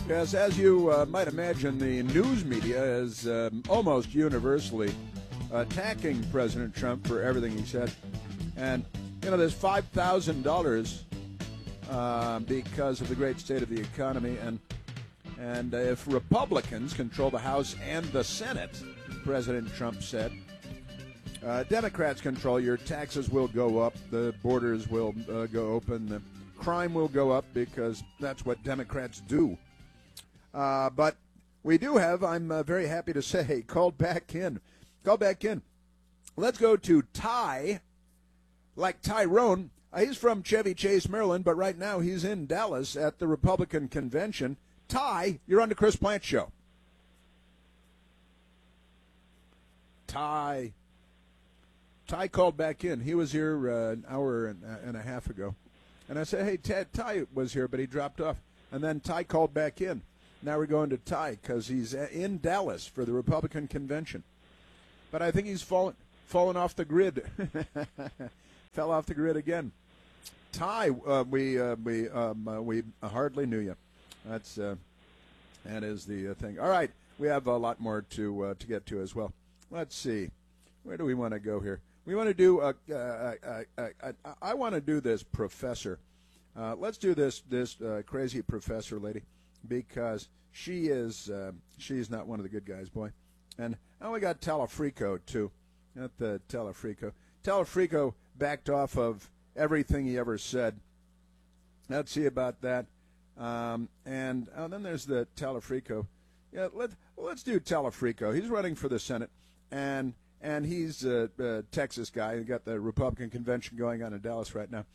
Yes, as you might imagine, the news media is almost universally attacking President Trump for everything he said. And, you know, there's $5,000 because of the great state of the economy. And if Republicans control the House and the Senate, President Trump said, Democrats control, your taxes will go up, the borders will go open, the crime will go up because that's what Democrats do. But we do have, I'm very happy to say, called back in. Let's go to Ty, like Tyrone. He's from Chevy Chase, Maryland, but right now he's in Dallas at the Republican convention. Ty, you're on the Chris Plante Show. Ty called back in. He was here an hour and a half ago. And I said, hey, Ty was here, but he dropped off. And then Ty called back in. Now we're going to Ty because he's in Dallas for the Republican convention. But I think he's fallen off the grid. Fell off the grid again. Ty, we hardly knew you. That is the thing. All right, we have a lot more to get to as well. Let's see. Where do we want to go here? We want to do I want to do this professor. Let's do this crazy professor lady, because she's not one of the good guys, boy. And we got Talafrico too. Not the Talafrico. Talafrico backed off of everything he ever said. Let's see about that. And then there's the Talafrico. Yeah, let's do Talafrico. He's running for the Senate, and he's a Texas guy. He got the Republican convention going on in Dallas right now.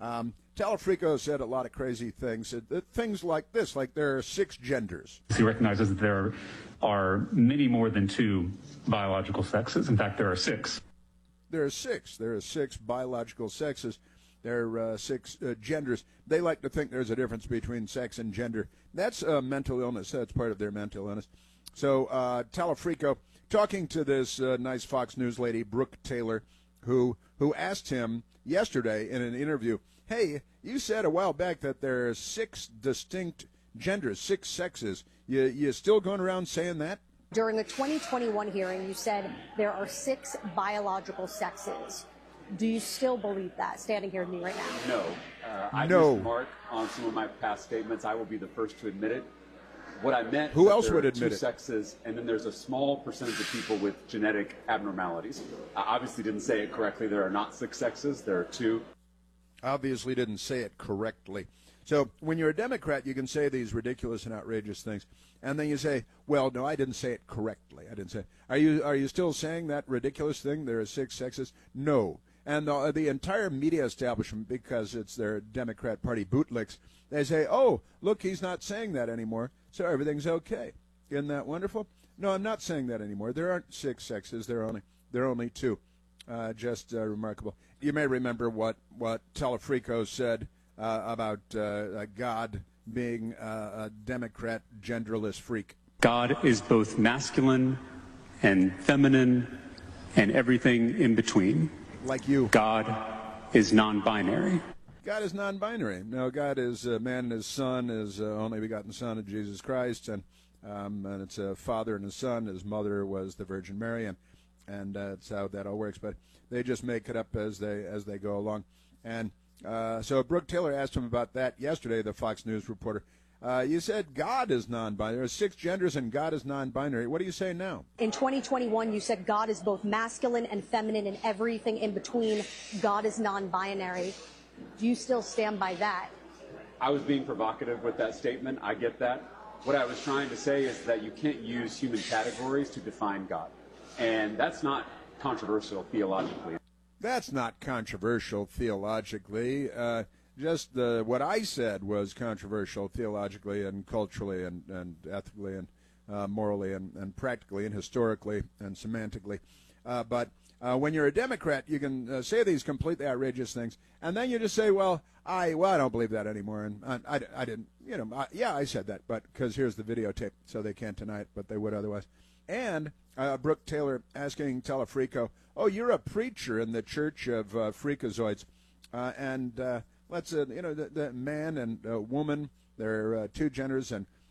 Talafrico said a lot of crazy things. Things like this, like there are 6 genders. He recognizes that there are many more than 2 biological sexes. In fact, there are 6. There are 6. There are 6 biological sexes. There are 6 genders. They like to think there's a difference between sex and gender. That's mental illness. That's part of their mental illness. So Talafrico talking to this nice Fox News lady, Brooke Taylor, who asked him yesterday in an interview, hey, you said a while back that there are 6 distinct genders, 6 sexes. You still going around saying that? During the 2021 hearing, you said there are 6 biological sexes. Do you still believe that, standing here with me right now? No. I missed mark on some of my past statements. I will be the first to admit it. What I meant Who was else there would are admit 2 it? sexes, and then there's a small percentage of people with genetic abnormalities. I obviously didn't say it correctly. There are not 6 sexes. There are 2. Obviously didn't say it correctly. So when you're a Democrat, you can say these ridiculous and outrageous things, and then you say, well, no, I didn't say it correctly. I didn't say. Are you still saying that ridiculous thing? There are 6 sexes? No. And the entire media establishment, because it's their Democrat Party bootlicks, they say, oh, look, he's not saying that anymore, so everything's okay. Isn't that wonderful? No, I'm not saying that anymore. There aren't 6 sexes. There are only 2. Just remarkable. You may remember what Talafrico said about God being a Democrat genderless freak. God is both masculine and feminine and everything in between. Like you. God is non-binary. God is non-binary. No, God is man and his son, is only begotten Son of Jesus Christ, and it's a father and a son. His mother was the Virgin Mary, and that's how that all works. But they just make it up as they go along. And so Brooke Taylor asked him about that yesterday, the Fox News reporter. You said God is non-binary. There's 6 genders and God is non-binary. What do you say now? In 2021, you said God is both masculine and feminine and everything in between. God is non-binary. Do you still stand by that? I was being provocative with that statement. I get that. What I was trying to say is that you can't use human categories to define God. And that's not controversial theologically. That's not controversial theologically. Just what I said was controversial theologically and culturally and ethically and morally and practically and historically and semantically. But when you're a Democrat, you can say these completely outrageous things, and then you just say, well, I don't believe that anymore, and I didn't, I said that, but because here's the videotape, so they can't deny it, but they would otherwise. And Brooke Taylor asking Talafrico, oh, you're a preacher in the Church of Freakazoids, and let's, the man and woman, there are 2 genders, and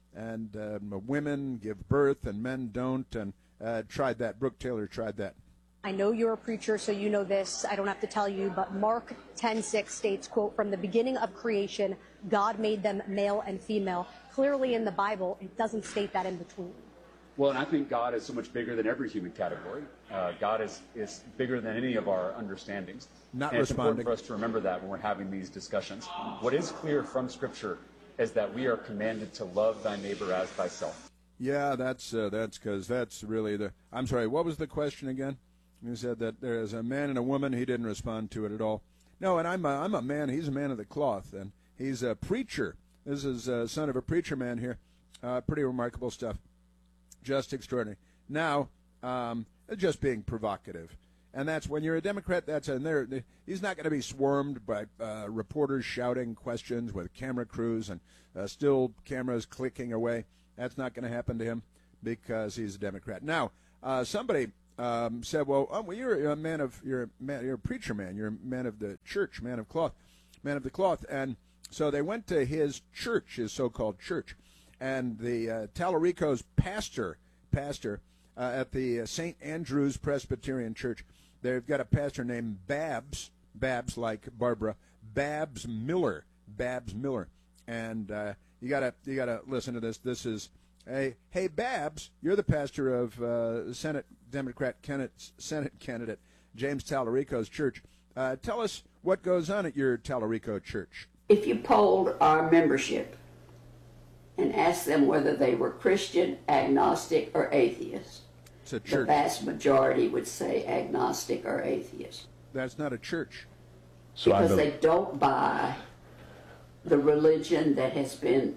women give birth and men don't, and tried that. Brooke Taylor tried that. I know you're a preacher, so you know this. I don't have to tell you, but Mark 10:6 states, quote, "From the beginning of creation, God made them male and female." Clearly in the Bible, it doesn't state that in between. Well, and I think God is so much bigger than every human category. God is bigger than any of our understandings. Not and it's responding. important for us to remember that when we're having these discussions. What is clear from Scripture is that we are commanded to love thy neighbor as thyself. Yeah, that's because that's really the. I'm sorry. What was the question again? You said that there is a man and a woman. He didn't respond to it at all. No, and I'm a man. He's a man of the cloth, and he's a preacher. This is son of a preacher man here. Pretty remarkable stuff. Just extraordinary. Now, just being provocative. And that's when you're a Democrat, that's in there. He's not going to be swarmed by reporters shouting questions with camera crews and still cameras clicking away. That's not going to happen to him because he's a Democrat. Now, somebody said, well, you're a preacher man. You're a man of the church, man of the cloth. And so they went to his church, his so-called church. And the Tallarico's pastor at the St. Andrew's Presbyterian Church, they've got a pastor named Babs like Barbara, Babs Miller. And you gotta listen to this. This is, hey Babs, you're the pastor of Senate candidate James Tallarico's church. Tell us what goes on at your Tallarico church. If you polled our membership and asked them whether they were Christian, agnostic, or atheist, the vast majority would say agnostic or atheist. That's not a church. Because they don't buy the religion that has been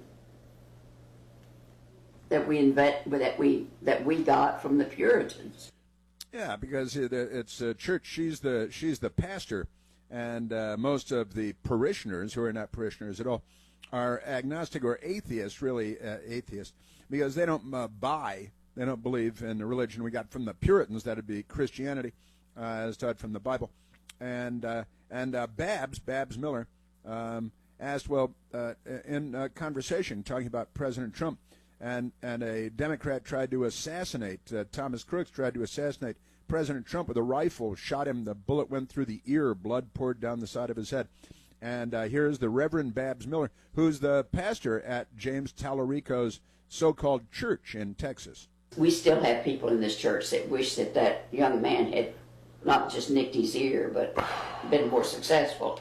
that we got from the Puritans. Yeah, because it's a church. She's the pastor, and most of the parishioners, who are not parishioners at all, are agnostic or atheists, really atheists, because they don't they don't believe in the religion we got from the Puritans. That would be Christianity, as taught from the Bible. And Babs Miller asked, in a conversation talking about President Trump, and a Democrat tried to assassinate, Thomas Crooks tried to assassinate President Trump with a rifle, shot him, the bullet went through the ear, blood poured down the side of his head. And here's the Reverend Babs Miller, who's the pastor at James Tallarico's so-called church in Texas. We still have people in this church that wish that young man had not just nicked his ear, but been more successful.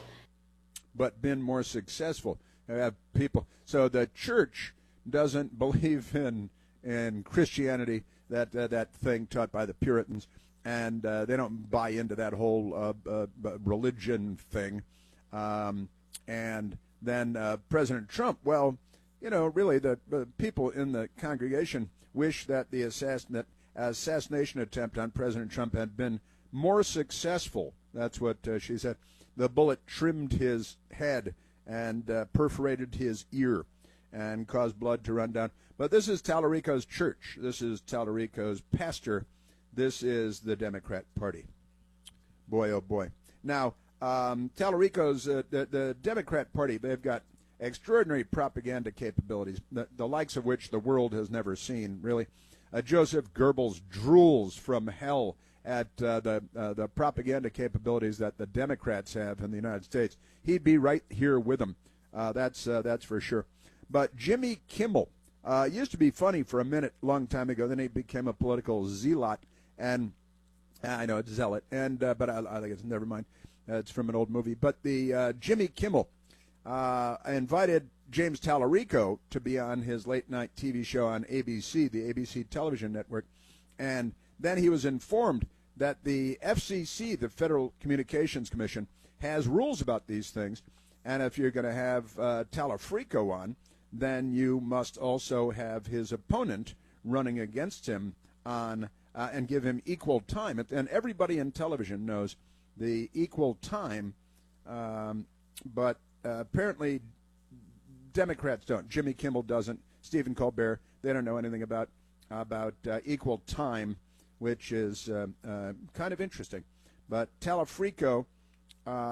People. So the church doesn't believe in Christianity, that thing taught by the Puritans, and they don't buy into that whole religion thing. And then President Trump, really the people in the congregation wish that the assassination attempt on President Trump had been more successful. That's what she said. The bullet trimmed his head and perforated his ear and caused blood to run down. But this is Tallarico's church. This is Tallarico's pastor. This is the Democrat Party. Boy, oh boy. Now, Tallarico's, the Democrat Party, they've got extraordinary propaganda capabilities, the likes of which the world has never seen, really. Joseph Goebbels drools from hell at the propaganda capabilities that the Democrats have in the United States. He'd be right here with them. That's for sure. But Jimmy Kimmel used to be funny for a minute, long time ago. Then he became a political zealot, and I know it's zealot, and but I think it's never mind. It's from an old movie. But the Jimmy Kimmel invited James Tallarico to be on his late-night TV show on ABC, the ABC television network, and then he was informed that the FCC, the Federal Communications Commission, has rules about these things, and if you're going to have Tallarico on, then you must also have his opponent running against him on and give him equal time. And everybody in television knows the equal time, but apparently Democrats don't. Jimmy Kimmel doesn't. Stephen Colbert, they don't know anything about equal time, which is kind of interesting. But Tallarico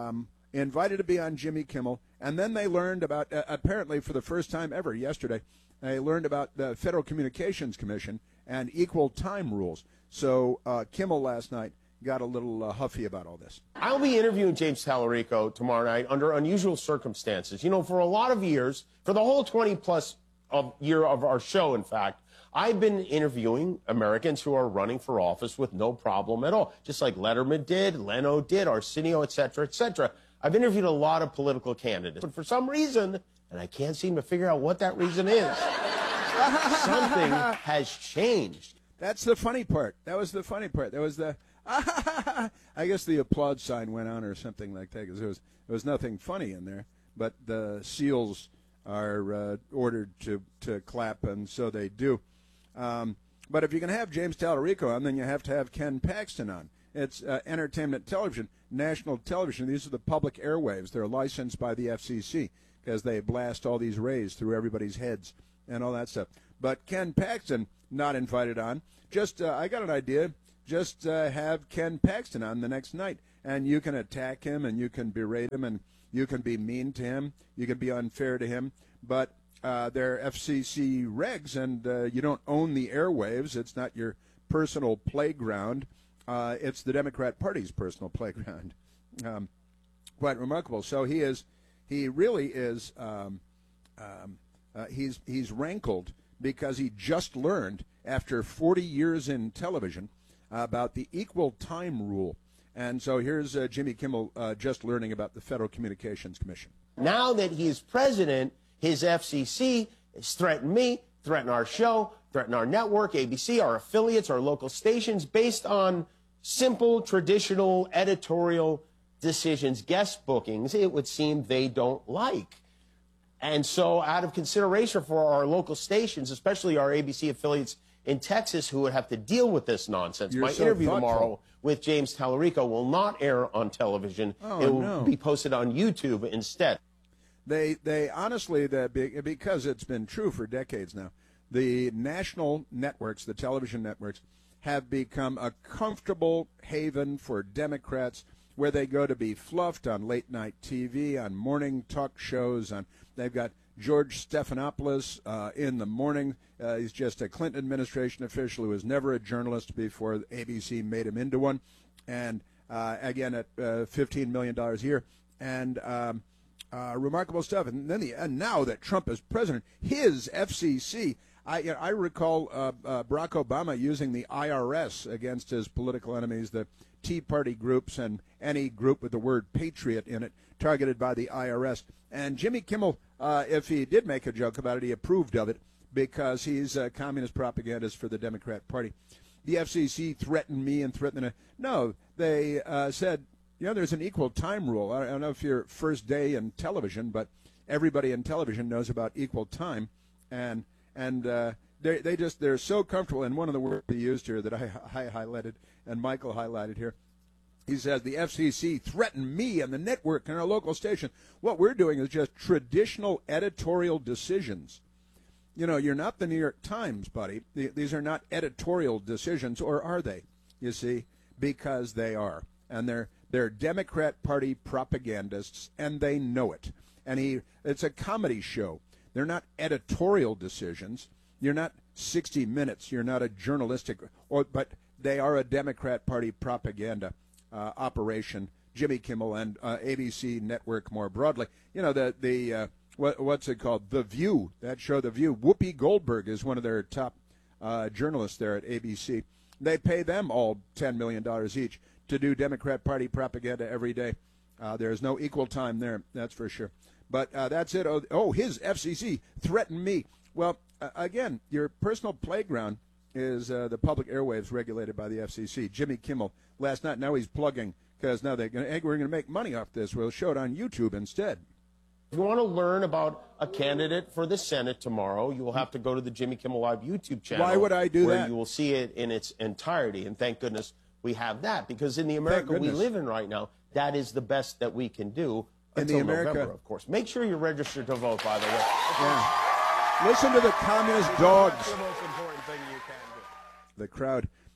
invited to be on Jimmy Kimmel, and then they learned about, apparently for the first time ever yesterday, they learned about the Federal Communications Commission and equal time rules. So Kimmel last night got a little huffy about all this. I'll be interviewing James Tallarico tomorrow night under unusual circumstances. You know, for a lot of years, for the whole 20-plus year of our show, in fact, I've been interviewing Americans who are running for office with no problem at all, just like Letterman did, Leno did, Arsenio, et cetera, et cetera. I've interviewed a lot of political candidates, but for some reason, and I can't seem to figure out what that reason is, something has changed. That's the funny part. That was the funny part. That was the, I guess the applaud sign went on or something like that, because there was nothing funny in there, but the SEALs are ordered to clap, and so they do. But if you can have James Tallarico on, then you have to have Ken Paxton on. It's entertainment television, national television. These are the public airwaves. They're licensed by the FCC because they blast all these rays through everybody's heads and all that stuff. But Ken Paxton, not invited on. Just, I got an idea. Just have Ken Paxton on the next night, and you can attack him, and you can berate him, and you can be mean to him. You can be unfair to him. But they're FCC regs, and you don't own the airwaves. It's not your personal playground. It's the Democrat Party's personal playground. Quite remarkable. So he really is, he's rankled because he just learned after 40 years in television about the equal time rule. And so here's Jimmy Kimmel just learning about the Federal Communications Commission. Now that he is president, his FCC has threatened me, threatened our show, threatened our network, ABC, our affiliates, our local stations, based on simple, traditional editorial decisions, guest bookings, it would seem they don't like. And so out of consideration for our local stations, especially our ABC affiliates in Texas who would have to deal with this nonsense, my interview tomorrow with James Tallarico will not air on television. It will be posted on YouTube instead. They honestly, because it's been true for decades now, the national networks, the television networks, have become a comfortable haven for Democrats where they go to be fluffed on late-night TV, on morning talk shows. They've got George Stephanopoulos in the morning. He's just a Clinton administration official who was never a journalist before ABC made him into one. And again, at $15 million a year. And remarkable stuff. And then and now that Trump is president, his FCC, I recall Barack Obama using the IRS against his political enemies, the Tea Party groups and any group with the word patriot in it, targeted by the IRS. And Jimmy Kimmel, if he did make a joke about it, he approved of it because he's a communist propagandist for the Democrat Party. The FCC threatened me and threatened no, they said, there's an equal time rule. I don't know if you're first day in television, but everybody in television knows about equal time. And they're so comfortable. And one of the words he used here that I highlighted and Michael highlighted here, he says the FCC threatened me and the network and our local station. What we're doing is just traditional editorial decisions. You're not the New York Times, buddy. These are not editorial decisions, or are they? You see, because they are. And they're Democrat Party propagandists, and they know it. And it's a comedy show. They're not editorial decisions. You're not 60 Minutes. You're not a journalistic, but they are a Democrat Party propaganda operation. Jimmy Kimmel and ABC Network more broadly. What's it called? The View. That show, The View. Whoopi Goldberg is one of their top journalists there at ABC. They pay them all $10 million each to do Democrat Party propaganda every day. There's no equal time there, that's for sure. But that's it. His FCC threatened me. Well, again, your personal playground is the public airwaves regulated by the FCC. Jimmy Kimmel last night, now he's plugging because now we're going to make money off this. We'll show it on YouTube instead. If you want to learn about a candidate for the Senate tomorrow, you will have to go to the Jimmy Kimmel Live YouTube channel. Why would I do where that? You will see it in its entirety, and thank goodness we have that, because in the America we live in right now, that is the best that we can do until November, of course. Make sure you're registered to vote, by the way. Yeah. Listen to the communist dogs. That's the most important thing you can do. The crowd.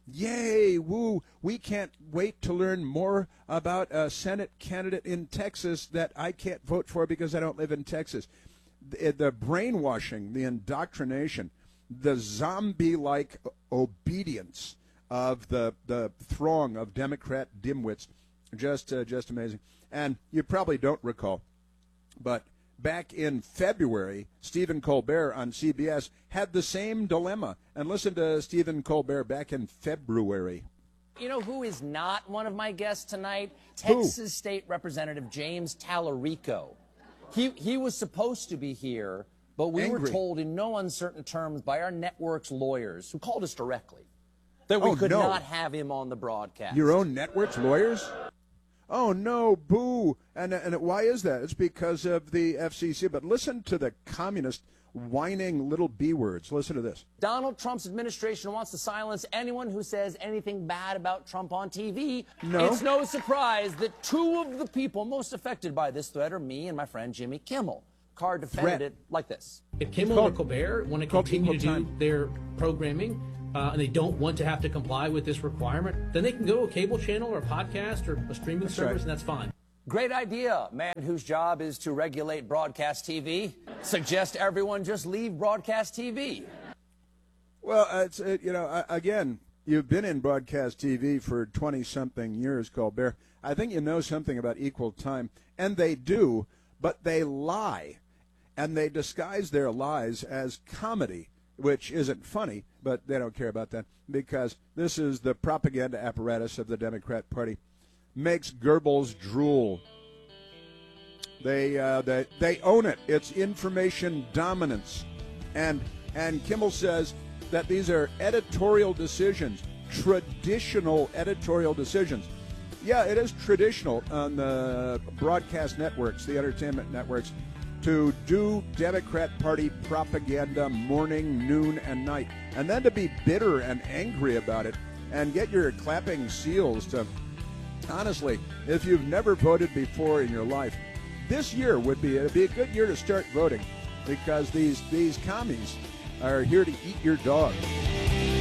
Yay, woo, we can't wait to learn more about a Senate candidate in Texas that I can't vote for because I don't live in Texas. The brainwashing, the indoctrination, the zombie-like obedience of the throng of Democrat dimwits, just amazing. And you probably don't recall, but back in February, Stephen Colbert on CBS had the same dilemma. And listen to Stephen Colbert back in February. You know who is not one of my guests tonight? Who? Texas State Representative James Tallarico. He was supposed to be here, but we were told in no uncertain terms by our network's lawyers, who called us directly, that we could not have him on the broadcast. Your own network's lawyers? Oh, no, boo. And why is that? It's because of the FCC. But listen to the communist whining little B words. Listen to this. Donald Trump's administration wants to silence anyone who says anything bad about Trump on TV. No. It's no surprise that two of the people most affected by this threat are me and my friend Jimmy Kimmel. Carr defended it like this. If Kimmel or Colbert want to continue to do their programming, and they don't want to have to comply with this requirement, then they can go to a cable channel or a podcast or a streaming service, and that's fine. Great idea, man whose job is to regulate broadcast TV. Suggest everyone just leave broadcast TV. Well, again, you've been in broadcast TV for 20-something years, Colbert. I think you know something about equal time. And they do, but they lie. And they disguise their lies as comedy, which isn't funny, but they don't care about that because this is the propaganda apparatus of the Democrat Party. Makes Goebbels drool. They own it. It's information dominance. And Kimmel says that these are editorial decisions, traditional editorial decisions. Yeah, it is traditional on the broadcast networks, the entertainment networks, to do Democrat Party propaganda morning, noon, and night, and then to be bitter and angry about it and get your clapping seals to... Honestly, if you've never voted before in your life, this year would be a good year to start voting because these commies are here to eat your dog.